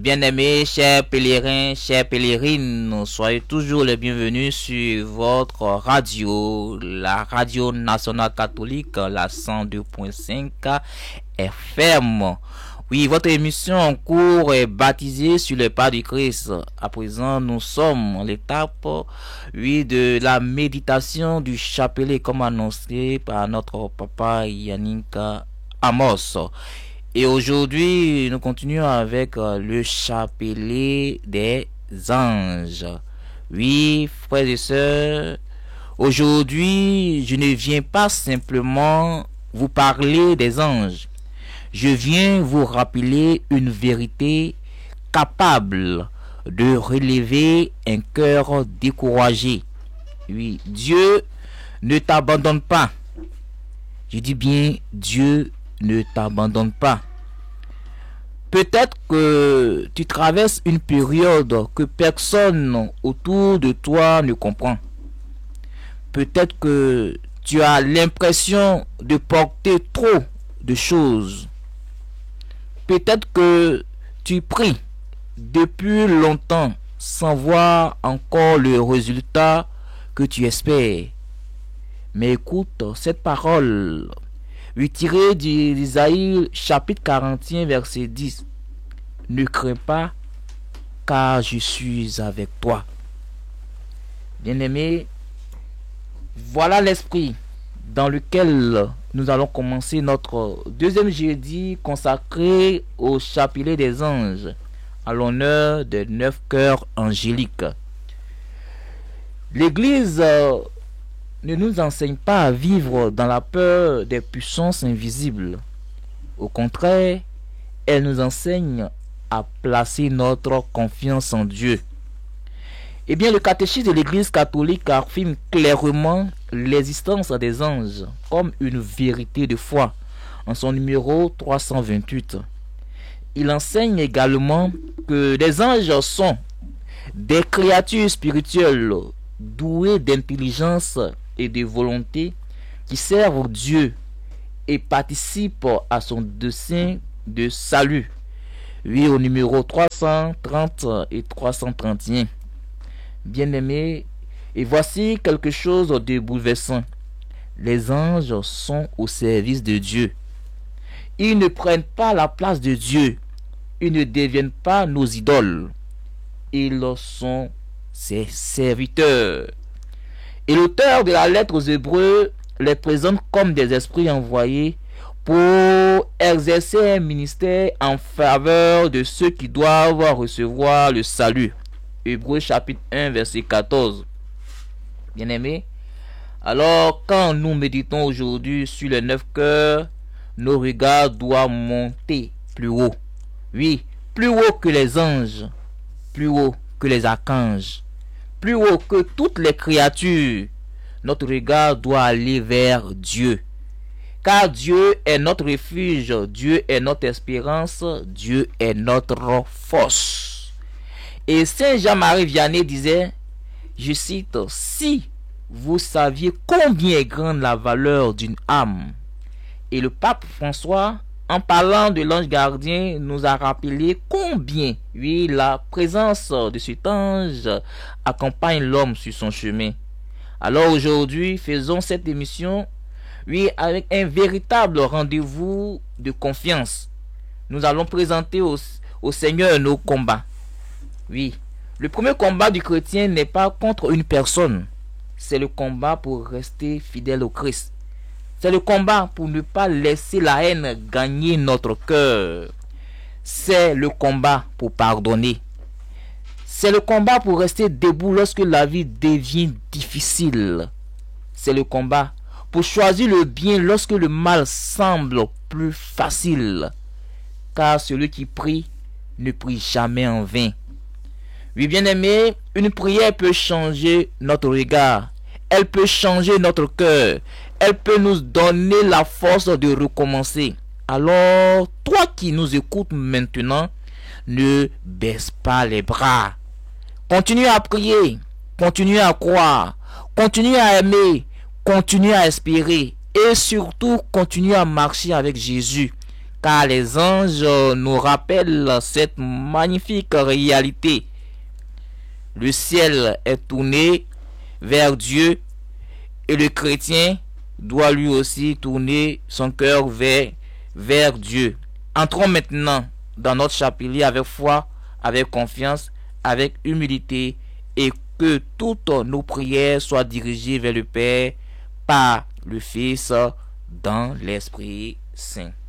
Bien-aimés, chers pèlerins, chères pèlerines, soyez toujours les bienvenus sur votre radio, la radio nationale catholique, la 102.5 FM. Oui, votre émission en cours est baptisée sur le pas du Christ. À présent, nous sommes à l'étape, oui, de la méditation du chapelet, comme annoncé par notre papa Yannick Amos. Et aujourd'hui, nous continuons avec le chapelet des anges. Oui, frères et sœurs, aujourd'hui, je ne viens pas simplement vous parler des anges. Je viens vous rappeler une vérité capable de relever un cœur découragé. Oui, Dieu ne t'abandonne pas. Je dis bien, Dieu ne t'abandonne pas. Peut-être que tu traverses une période que personne autour de toi ne comprend. Peut-être que tu as l'impression de porter trop de choses. Peut-être que tu pries depuis longtemps sans voir encore le résultat que tu espères. Mais écoute cette parole, tirée d'Isaïe chapitre 41 verset 10. Ne crains pas, car je suis avec toi. Bien-aimé, voilà l'esprit dans lequel nous allons commencer notre deuxième jeudi consacré au chapelet des anges, à l'honneur des 9 cœurs angéliques. L'Église ne nous enseigne pas à vivre dans la peur des puissances invisibles. Au contraire, elle nous enseigne à placer notre confiance en Dieu. Eh bien, le catéchisme de l'Église catholique affirme clairement l'existence des anges comme une vérité de foi en son numéro 328. Il enseigne également que les anges sont des créatures spirituelles douées d'intelligence et de volonté qui servent Dieu et participent à son dessein de salut. Oui, au numéro 330 et 331. Bien-aimés, et voici quelque chose de bouleversant. Les anges sont au service de Dieu. Ils ne prennent pas la place de Dieu. Ils ne deviennent pas nos idoles. Ils sont ses serviteurs. Et l'auteur de la lettre aux Hébreux les présente comme des esprits envoyés pour exercer un ministère en faveur de ceux qui doivent recevoir le salut. Hébreux chapitre 1 verset 14. Bien-aimés, alors quand nous méditons aujourd'hui sur les 9 cœurs, nos regards doivent monter plus haut. Oui, plus haut que les anges, plus haut que les archanges, plus haut que toutes les créatures. Notre regard doit aller vers Dieu. Car Dieu est notre refuge, Dieu est notre espérance, Dieu est notre force. Et Saint Jean-Marie Vianney disait, je cite, « Si vous saviez combien est grande la valeur d'une âme. » Et le pape François, en parlant de l'ange gardien, nous a rappelé combien, oui, la présence de cet ange accompagne l'homme sur son chemin. Alors aujourd'hui, faisons cette émission, oui, avec un véritable rendez-vous de confiance. Nous allons présenter au Seigneur nos combats. Oui, le premier combat du chrétien n'est pas contre une personne. C'est le combat pour rester fidèle au Christ. C'est le combat pour ne pas laisser la haine gagner notre cœur. C'est le combat pour pardonner. C'est le combat pour rester debout lorsque la vie devient difficile. C'est le combat pour choisir le bien lorsque le mal semble plus facile. Car celui qui prie ne prie jamais en vain. Oui, bien-aimé, une prière peut changer notre regard. Elle peut changer notre cœur. Elle peut nous donner la force de recommencer. Alors, toi qui nous écoutes maintenant, ne baisse pas les bras. Continue à prier. Continue à croire. Continue à aimer. Continue à espérer. Et surtout, continue à marcher avec Jésus, car les anges nous rappellent cette magnifique réalité. Le ciel est tourné vers Dieu et le chrétien doit lui aussi tourner son cœur vers Dieu. Entrons maintenant dans notre chapelet avec foi, avec confiance, avec humilité, et que toutes nos prières soient dirigées vers le Père par le Fils dans l'Esprit Saint.